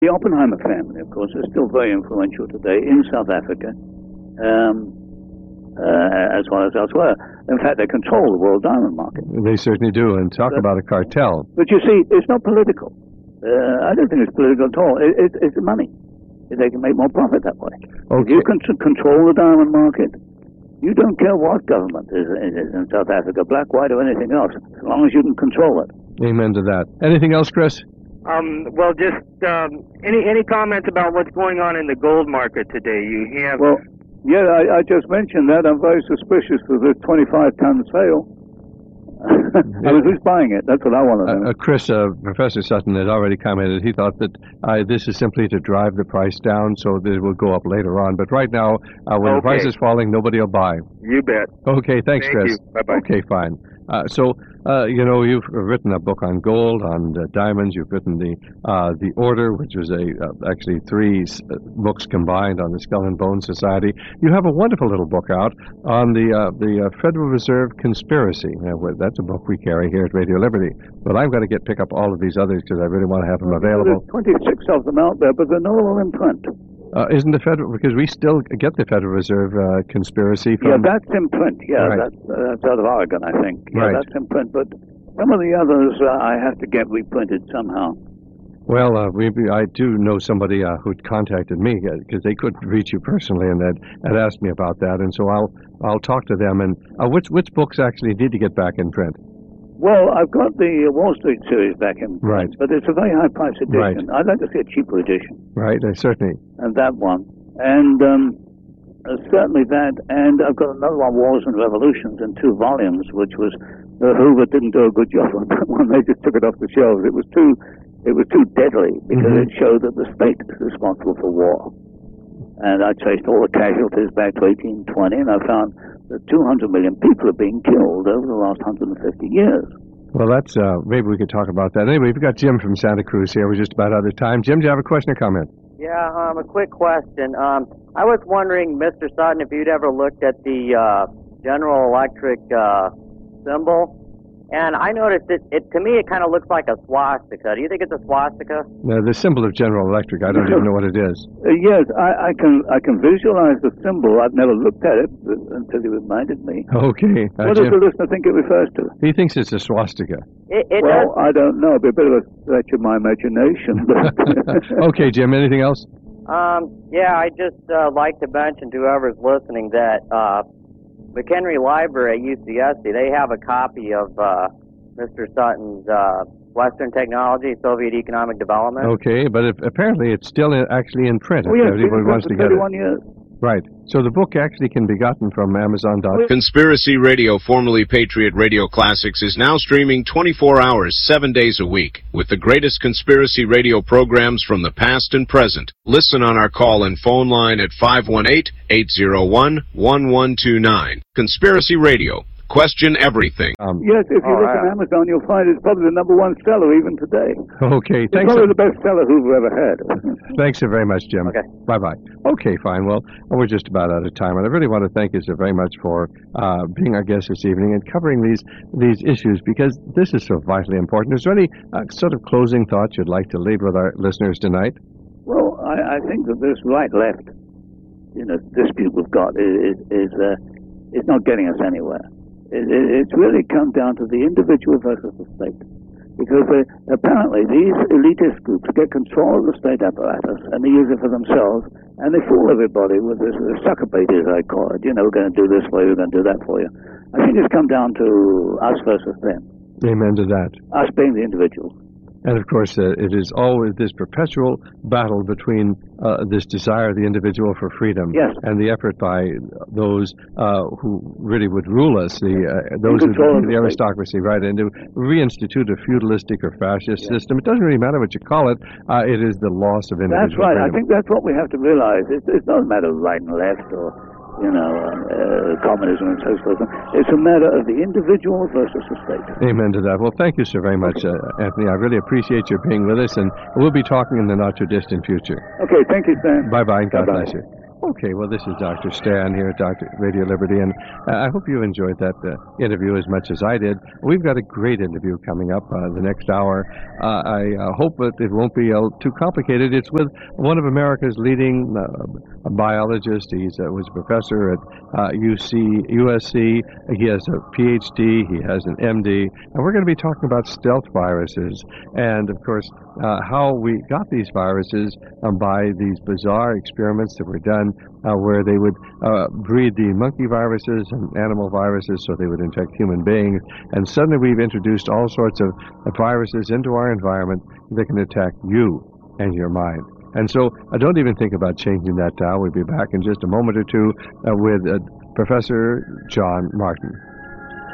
The Oppenheimer family, of course, is still very influential today in South Africa, as well as elsewhere. In fact, they control the world diamond market. They certainly do, and talk about a cartel. But you see, it's not political. I don't think it's political at all. It's money. They can make more profit that way. Okay. If you can control the diamond market, you don't care what government is in South Africa, black, white, or anything else, as long as you can control it. Amen to that. Anything else, Chris? Well, just any comments about what's going on in the gold market today? You have... Well, yeah, I just mentioned that. I'm very suspicious of this 25-ton sale. I mean, who's buying it? That's what I want to know. Chris, Professor Sutton had already commented. He thought that this is simply to drive the price down so that it will go up later on. But right now, when the price is falling, nobody will buy. You bet. Okay, thanks, Chris. Thank you. Bye-bye. Okay, fine. You've written a book on gold, on diamonds. You've written the Order, which was actually 3 books combined on the Skull and Bones Society. You have a wonderful little book out on the Federal Reserve conspiracy. Now, that's a book we carry here at Radio Liberty. But I've got to pick up all of these others because I really want to have them available. There's 26 of them out there, but they're not all in print. Isn't the Federal, because we still get the Federal Reserve conspiracy from... Yeah, that's in print. Yeah, right. That's out of Oregon, I think. Yeah, right. That's in print, but some of the others I have to get reprinted somehow. Well, I do know somebody who'd contacted me because they couldn't reach you personally, and had asked me about that, and so I'll talk to them. And which books actually need to get back in print? Well, I've got the Wall Street series back in print, but it's a very high-price edition. Right. I'd like to see a cheaper edition. Right, certainly. And that one. And certainly that. And I've got another one, Wars and Revolutions, in 2 volumes, which was Hoover didn't do a good job on that one. They just took it off the shelves. It was too deadly because it showed that the state is responsible for war. And I traced all the casualties back to 1820, and I found that 200 million people are being killed over the last 150 years. Well, that's, maybe we could talk about that. Anyway, we've got Jim from Santa Cruz here. We're just about out of time. Jim, do you have a question or comment? Yeah, a quick question. I was wondering, Mr. Sutton, if you'd ever looked at the General Electric symbol. And I noticed to me, it kind of looks like a swastika. Do you think it's a swastika? The symbol of General Electric, I don't even know what it is. Yes, I can visualize the symbol. I've never looked at it until you reminded me. Okay. What does the listener think it refers to? He thinks it's a swastika. Well, I don't know. It'd be a bit of a stretch of my imagination. Okay, Jim, anything else? Yeah, I just like to mention to whoever's listening that McHenry Library at UCSD, they have a copy of Mr. Sutton's Western Technology, Soviet Economic Development. Okay, but apparently it's still actually in print. Oh, yes, if everyone wants to get 31 it. years. Right. So the book actually can be gotten from Amazon.com. Conspiracy Radio, formerly Patriot Radio Classics, is now streaming 24 hours, 7 days a week, with the greatest conspiracy radio programs from the past and present. Listen on our call and phone line at 518-801-1129. Conspiracy Radio. Question everything. Yes, if you look on Amazon, you'll find it's probably the #1 seller even today. Okay, it's probably the best seller Hoover ever had. Thanks so very much, Jim. Okay. Bye-bye. Okay, fine. Well, we're just about out of time, and I really want to thank you so very much for being our guest this evening and covering these issues, because this is so vitally important. Is there any sort of closing thoughts you'd like to leave with our listeners tonight? Well, I think that this right-left, dispute we've got is not getting us anywhere. It's really come down to the individual versus the state. Because apparently these elitist groups get control of the state apparatus and they use it for themselves, and they fool everybody with this sucker bait, as I call it. We're going to do this for you, we're going to do that for you. I think it's come down to us versus them. Amen to that. Us being the individuals. And of course, it is always this perpetual battle between this desire of the individual for freedom, yes, and the effort by those who really would rule us, those who the aristocracy, right, and to reinstitute a feudalistic or fascist system. It doesn't really matter what you call it. It is the loss of individual That's right. freedom. I think that's what we have to realize. It's not a matter of right and left or communism and socialism. It's a matter of the individual versus the state. Amen to that. Well, thank you so very much, Anthony. I really appreciate your being with us, and we'll be talking in the not-too-distant future. Okay, thank you, Stan. Bye-bye, and God bless you. Okay, well, this is Dr. Stan here at Dr. Radio Liberty, and I hope you enjoyed that interview as much as I did. We've got a great interview coming up the next hour. I hope that it won't be too complicated. It's with one of America's leading biologists. He was a professor at USC. He has a PhD. He has an MD. And we're going to be talking about stealth viruses and, of course, how we got these viruses by these bizarre experiments that were done where they would breed the monkey viruses and animal viruses so they would infect human beings. And suddenly we've introduced all sorts of viruses into our environment that can attack you and your mind. And so don't even think about changing that dial. We'll be back in just a moment or two with Professor John Martin.